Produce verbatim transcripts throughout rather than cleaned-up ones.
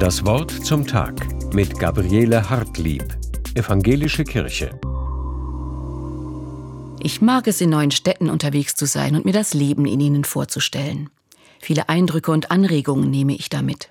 Das Wort zum Tag mit Gabriele Hartlieb, Evangelische Kirche. Ich mag es, in neuen Städten unterwegs zu sein und mir das Leben in ihnen vorzustellen. Viele Eindrücke und Anregungen nehme ich damit.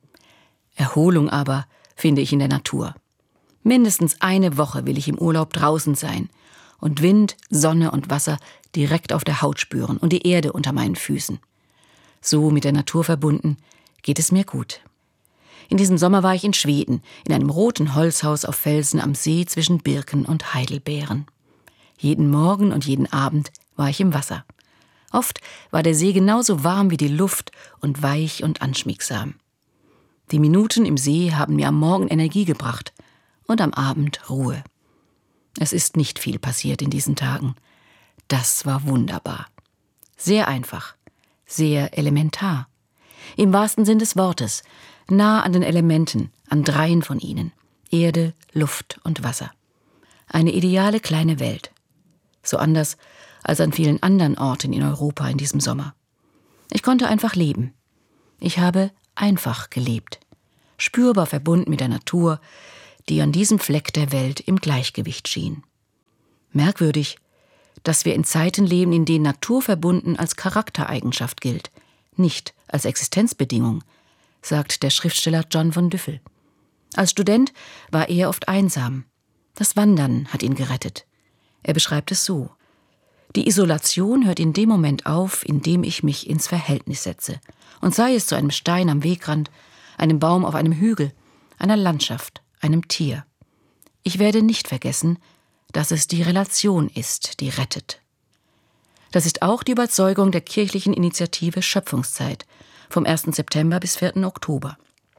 Erholung aber finde ich in der Natur. Mindestens eine Woche will ich im Urlaub draußen sein und Wind, Sonne und Wasser direkt auf der Haut spüren und die Erde unter meinen Füßen. So mit der Natur verbunden geht es mir gut. In diesem Sommer war ich in Schweden, in einem roten Holzhaus auf Felsen am See zwischen Birken und Heidelbeeren. Jeden Morgen und jeden Abend war ich im Wasser. Oft war der See genauso warm wie die Luft und weich und anschmiegsam. Die Minuten im See haben mir am Morgen Energie gebracht und am Abend Ruhe. Es ist nicht viel passiert in diesen Tagen. Das war wunderbar. Sehr einfach, sehr elementar. Im wahrsten Sinn des Wortes, nah an den Elementen, an dreien von ihnen: Erde, Luft und Wasser. Eine ideale kleine Welt. So anders als an vielen anderen Orten in Europa in diesem Sommer. Ich konnte einfach leben. Ich habe einfach gelebt. Spürbar verbunden mit der Natur, die an diesem Fleck der Welt im Gleichgewicht schien. Merkwürdig, dass wir in Zeiten leben, in denen Natur verbunden als Charaktereigenschaft gilt, nicht als Existenzbedingung, sagt der Schriftsteller John von Düffel. Als Student war er oft einsam. Das Wandern hat ihn gerettet. Er beschreibt es so: Die Isolation hört in dem Moment auf, in dem ich mich ins Verhältnis setze. Und sei es zu einem Stein am Wegrand, einem Baum auf einem Hügel, einer Landschaft, einem Tier. Ich werde nicht vergessen, dass es die Relation ist, die rettet. Das ist auch die Überzeugung der kirchlichen Initiative Schöpfungszeit vom ersten September bis vierten Oktober.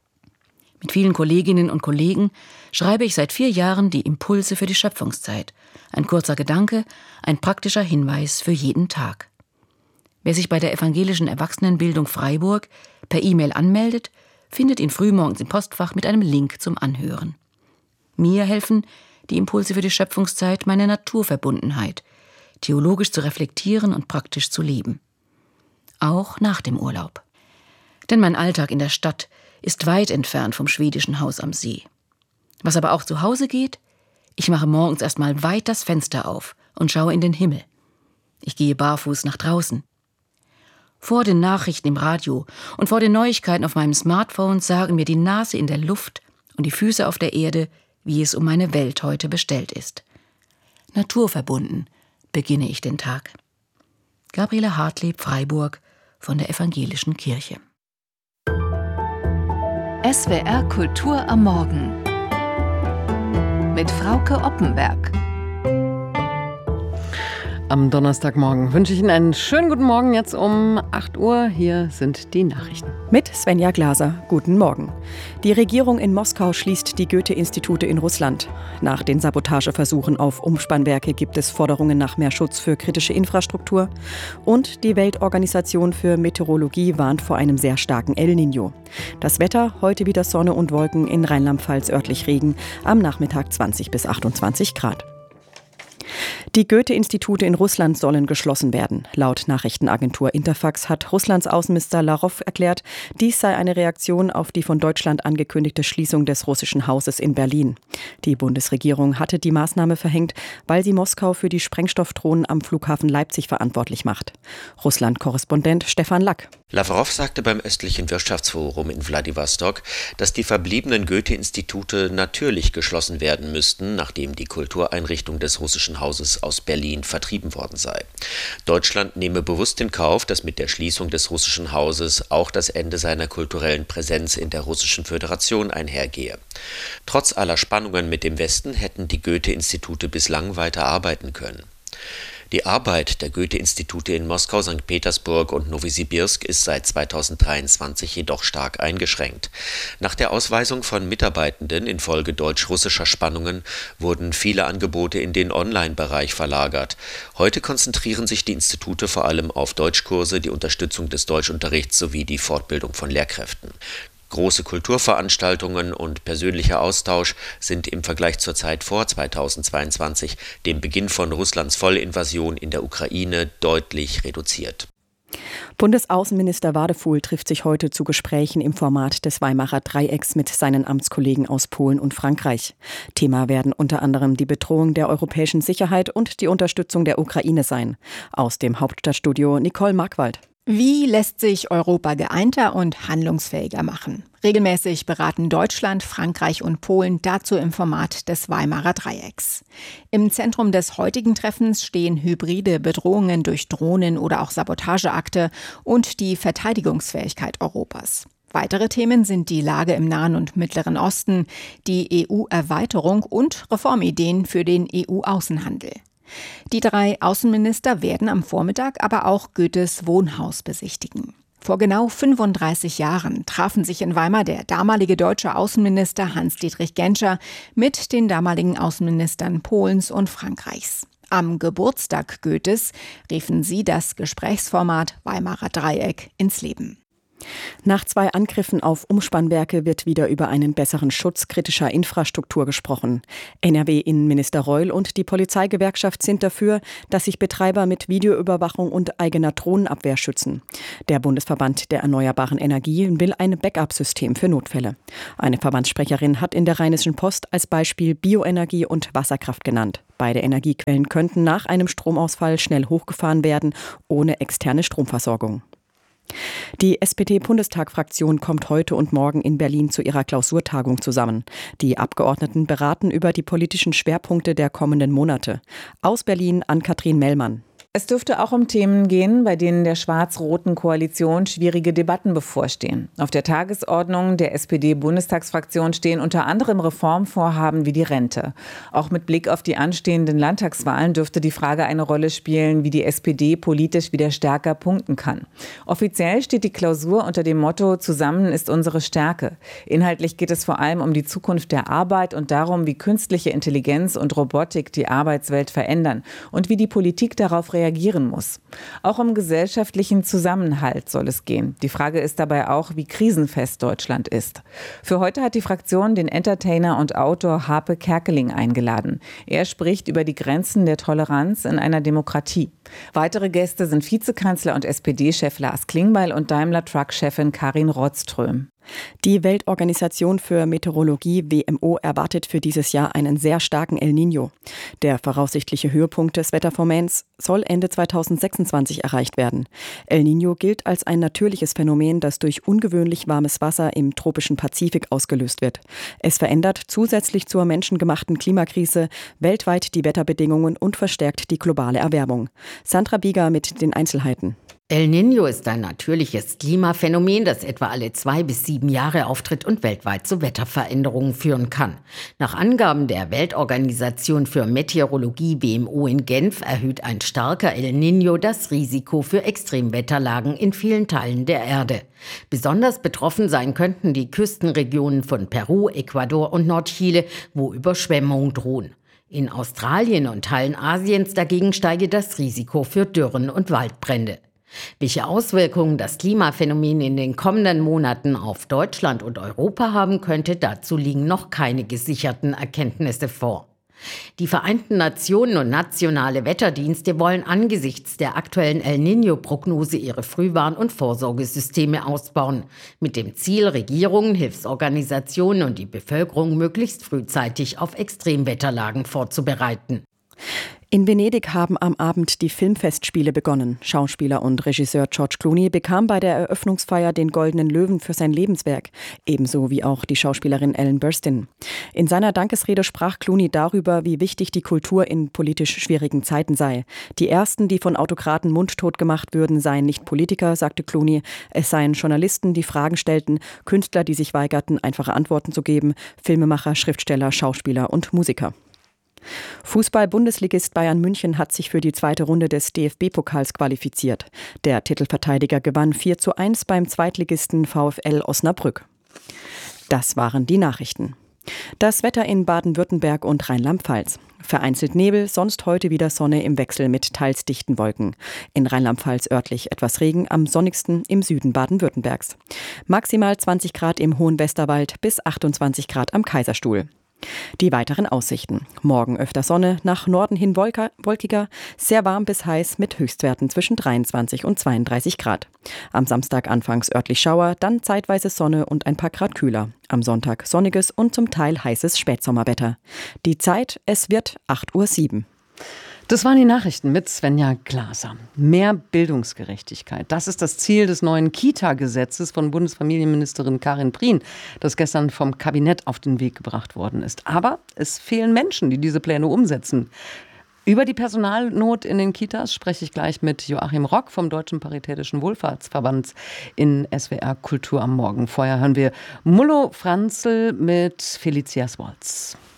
Mit vielen Kolleginnen und Kollegen schreibe ich seit vier Jahren die Impulse für die Schöpfungszeit. Ein kurzer Gedanke, ein praktischer Hinweis für jeden Tag. Wer sich bei der Evangelischen Erwachsenenbildung Freiburg per E-Mail anmeldet, findet ihn frühmorgens im Postfach mit einem Link zum Anhören. Mir helfen die Impulse für die Schöpfungszeit, meine Naturverbundenheit theologisch zu reflektieren und praktisch zu leben. Auch nach dem Urlaub. Denn mein Alltag in der Stadt ist weit entfernt vom schwedischen Haus am See. Was aber auch zu Hause geht: Ich mache morgens erstmal weit das Fenster auf und schaue in den Himmel. Ich gehe barfuß nach draußen. Vor den Nachrichten im Radio und vor den Neuigkeiten auf meinem Smartphone sagen mir die Nase in der Luft und die Füße auf der Erde, wie es um meine Welt heute bestellt ist. Naturverbunden beginne ich den Tag. Gabriele Hartlieb, Freiburg, von der Evangelischen Kirche. S W R Kultur am Morgen mit Frauke Oppenberg. Am Donnerstagmorgen wünsche ich Ihnen einen schönen guten Morgen. Jetzt um acht Uhr. Hier sind die Nachrichten. Mit Svenja Glaser. Guten Morgen. Die Regierung in Moskau schließt die Goethe-Institute in Russland. Nach den Sabotageversuchen auf Umspannwerke gibt es Forderungen nach mehr Schutz für kritische Infrastruktur. Und die Weltorganisation für Meteorologie warnt vor einem sehr starken El Niño. Das Wetter: heute wieder Sonne und Wolken, in Rheinland-Pfalz örtlich Regen, am Nachmittag zwanzig bis achtundzwanzig Grad. Die Goethe-Institute in Russland sollen geschlossen werden. Laut Nachrichtenagentur Interfax hat Russlands Außenminister Lavrov erklärt, dies sei eine Reaktion auf die von Deutschland angekündigte Schließung des russischen Hauses in Berlin. Die Bundesregierung hatte die Maßnahme verhängt, weil sie Moskau für die Sprengstoffdrohnen am Flughafen Leipzig verantwortlich macht. Russland-Korrespondent Stefan Lack. Lavrov sagte beim östlichen Wirtschaftsforum in Wladiwostok, dass die verbliebenen Goethe-Institute natürlich geschlossen werden müssten, nachdem die Kultureinrichtung des russischen Hauses aus Berlin vertrieben worden sei. Deutschland nehme bewusst in Kauf, dass mit der Schließung des russischen Hauses auch das Ende seiner kulturellen Präsenz in der Russischen Föderation einhergehe. Trotz aller Spannungen mit dem Westen hätten die Goethe-Institute bislang weiter arbeiten können. Die Arbeit der Goethe-Institute in Moskau, Sankt Petersburg und Nowosibirsk ist seit zweitausenddreiundzwanzig jedoch stark eingeschränkt. Nach der Ausweisung von Mitarbeitenden infolge deutsch-russischer Spannungen wurden viele Angebote in den Online-Bereich verlagert. Heute konzentrieren sich die Institute vor allem auf Deutschkurse, die Unterstützung des Deutschunterrichts sowie die Fortbildung von Lehrkräften. Große Kulturveranstaltungen und persönlicher Austausch sind im Vergleich zur Zeit vor zweitausendzweiundzwanzig, dem Beginn von Russlands Vollinvasion in der Ukraine, deutlich reduziert. Bundesaußenminister Wadefuhl trifft sich heute zu Gesprächen im Format des Weimarer Dreiecks mit seinen Amtskollegen aus Polen und Frankreich. Thema werden unter anderem die Bedrohung der europäischen Sicherheit und die Unterstützung der Ukraine sein. Aus dem Hauptstadtstudio Nicole Markwald. Wie lässt sich Europa geeinter und handlungsfähiger machen? Regelmäßig beraten Deutschland, Frankreich und Polen dazu im Format des Weimarer Dreiecks. Im Zentrum des heutigen Treffens stehen hybride Bedrohungen durch Drohnen oder auch Sabotageakte und die Verteidigungsfähigkeit Europas. Weitere Themen sind die Lage im Nahen und Mittleren Osten, die E U-Erweiterung und Reformideen für den E U-Außenhandel. Die drei Außenminister werden am Vormittag aber auch Goethes Wohnhaus besichtigen. Vor genau fünfunddreißig Jahren trafen sich in Weimar der damalige deutsche Außenminister Hans-Dietrich Genscher mit den damaligen Außenministern Polens und Frankreichs. Am Geburtstag Goethes riefen sie das Gesprächsformat Weimarer Dreieck ins Leben. Nach zwei Angriffen auf Umspannwerke wird wieder über einen besseren Schutz kritischer Infrastruktur gesprochen. N R W-Innenminister Reul und die Polizeigewerkschaft sind dafür, dass sich Betreiber mit Videoüberwachung und eigener Drohnenabwehr schützen. Der Bundesverband der erneuerbaren Energie will ein Backup-System für Notfälle. Eine Verbandssprecherin hat in der Rheinischen Post als Beispiel Bioenergie und Wasserkraft genannt. Beide Energiequellen könnten nach einem Stromausfall schnell hochgefahren werden, ohne externe Stromversorgung. Die S P D-Bundestag-Fraktion kommt heute und morgen in Berlin zu ihrer Klausurtagung zusammen. Die Abgeordneten beraten über die politischen Schwerpunkte der kommenden Monate. Aus Berlin Ann-Kathrin Mellmann. Es dürfte auch um Themen gehen, bei denen der schwarz-roten Koalition schwierige Debatten bevorstehen. Auf der Tagesordnung der S P D-Bundestagsfraktion stehen unter anderem Reformvorhaben wie die Rente. Auch mit Blick auf die anstehenden Landtagswahlen dürfte die Frage eine Rolle spielen, wie die S P D politisch wieder stärker punkten kann. Offiziell steht die Klausur unter dem Motto „Zusammen ist unsere Stärke". Inhaltlich geht es vor allem um die Zukunft der Arbeit und darum, wie künstliche Intelligenz und Robotik die Arbeitswelt verändern und wie die Politik darauf reagiert. reagieren muss. Auch um gesellschaftlichen Zusammenhalt soll es gehen. Die Frage ist dabei auch, wie krisenfest Deutschland ist. Für heute hat die Fraktion den Entertainer und Autor Harpe Kerkeling eingeladen. Er spricht über die Grenzen der Toleranz in einer Demokratie. Weitere Gäste sind Vizekanzler und S P D-Chef Lars Klingbeil und Daimler-Truck-Chefin Karin Rothström. Die Weltorganisation für Meteorologie W M O erwartet für dieses Jahr einen sehr starken El Niño. Der voraussichtliche Höhepunkt des Wetterphänomens soll Ende zweitausendsechsundzwanzig erreicht werden. El Niño gilt als ein natürliches Phänomen, das durch ungewöhnlich warmes Wasser im tropischen Pazifik ausgelöst wird. Es verändert zusätzlich zur menschengemachten Klimakrise weltweit die Wetterbedingungen und verstärkt die globale Erwärmung. Sandra Bieger mit den Einzelheiten. El Niño ist ein natürliches Klimaphänomen, das etwa alle zwei bis sieben Jahre auftritt und weltweit zu Wetterveränderungen führen kann. Nach Angaben der Weltorganisation für Meteorologie W M O in Genf erhöht ein starker El Niño das Risiko für Extremwetterlagen in vielen Teilen der Erde. Besonders betroffen sein könnten die Küstenregionen von Peru, Ecuador und Nordchile, wo Überschwemmungen drohen. In Australien und Teilen Asiens dagegen steige das Risiko für Dürren und Waldbrände. Welche Auswirkungen das Klimaphänomen in den kommenden Monaten auf Deutschland und Europa haben könnte, dazu liegen noch keine gesicherten Erkenntnisse vor. Die Vereinten Nationen und nationale Wetterdienste wollen angesichts der aktuellen El Niño-Prognose ihre Frühwarn- und Vorsorgesysteme ausbauen, mit dem Ziel, Regierungen, Hilfsorganisationen und die Bevölkerung möglichst frühzeitig auf Extremwetterlagen vorzubereiten. In Venedig haben am Abend die Filmfestspiele begonnen. Schauspieler und Regisseur George Clooney bekam bei der Eröffnungsfeier den Goldenen Löwen für sein Lebenswerk, ebenso wie auch die Schauspielerin Ellen Burstyn. In seiner Dankesrede sprach Clooney darüber, wie wichtig die Kultur in politisch schwierigen Zeiten sei. Die ersten, die von Autokraten mundtot gemacht würden, seien nicht Politiker, sagte Clooney. Es seien Journalisten, die Fragen stellten, Künstler, die sich weigerten, einfache Antworten zu geben, Filmemacher, Schriftsteller, Schauspieler und Musiker. Fußball-Bundesligist Bayern München hat sich für die zweite Runde des D F B-Pokals qualifiziert. Der Titelverteidiger gewann vier zu eins beim Zweitligisten VfL Osnabrück. Das waren die Nachrichten. Das Wetter in Baden-Württemberg und Rheinland-Pfalz. Vereinzelt Nebel, sonst heute wieder Sonne im Wechsel mit teils dichten Wolken. In Rheinland-Pfalz örtlich etwas Regen, am sonnigsten im Süden Baden-Württembergs. Maximal zwanzig Grad im Hohen Westerwald bis achtundzwanzig Grad am Kaiserstuhl. Die weiteren Aussichten. Morgen öfter Sonne, nach Norden hin wolkiger, sehr warm bis heiß mit Höchstwerten zwischen dreiundzwanzig und zweiunddreißig Grad. Am Samstag anfangs örtlich Schauer, dann zeitweise Sonne und ein paar Grad kühler. Am Sonntag sonniges und zum Teil heißes Spätsommerwetter. Die Zeit, es wird acht Uhr sieben. Das waren die Nachrichten mit Svenja Glaser. Mehr Bildungsgerechtigkeit. Das ist das Ziel des neuen Kita-Gesetzes von Bundesfamilienministerin Karin Prien, das gestern vom Kabinett auf den Weg gebracht worden ist. Aber es fehlen Menschen, die diese Pläne umsetzen. Über die Personalnot in den Kitas spreche ich gleich mit Joachim Rock vom Deutschen Paritätischen Wohlfahrtsverband in S W R Kultur am Morgen. Vorher hören wir Mullo Franzl mit Felicia Swalz.